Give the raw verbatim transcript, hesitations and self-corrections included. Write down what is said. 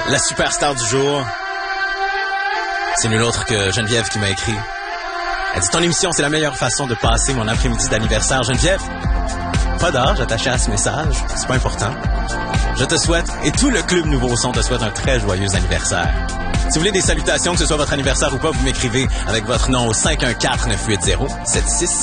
La superstar du jour, c'est nul autre que Geneviève qui m'a écrit. Elle dit, ton émission, c'est la meilleure façon de passer mon après-midi d'anniversaire. Geneviève, pas d'âge attaché à ce message, c'est pas important. Je te souhaite, et tout le Club Nouveau Son te souhaite un très joyeux anniversaire. Si vous voulez des salutations, que ce soit votre anniversaire ou pas, vous m'écrivez avec votre nom au cinq un quatre, neuf huit zéro, sept six